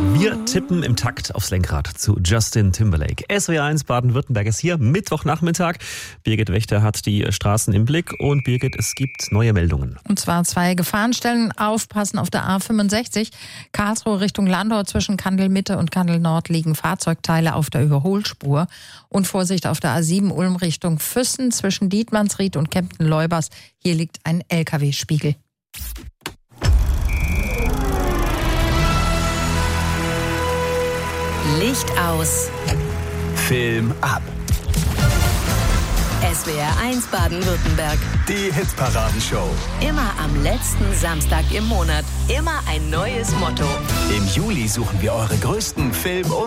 Wir tippen im Takt aufs Lenkrad zu Justin Timberlake. SWR1 Baden-Württemberg ist hier, Mittwochnachmittag. Birgit Wächter hat die Straßen im Blick und Birgit, es gibt neue Meldungen. Und zwar 2 Gefahrenstellen. Aufpassen auf der A65. Karlsruhe Richtung Landau zwischen Kandel Mitte und Kandel Nord liegen Fahrzeugteile auf der Überholspur. Und Vorsicht auf der A7 Ulm Richtung Füssen zwischen Dietmannsried und Kempten-Leubers. Hier liegt ein LKW-Spiegel. Licht aus. Film ab. SWR1 Baden-Württemberg. Die Hitparadenshow. Immer am letzten Samstag im Monat. Immer ein neues Motto. Im Juli suchen wir eure größten Film-